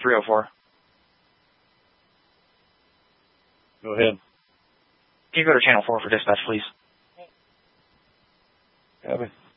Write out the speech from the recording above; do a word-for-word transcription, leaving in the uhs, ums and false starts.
three oh four. Go ahead. Can you go to channel four for dispatch, please? Copy.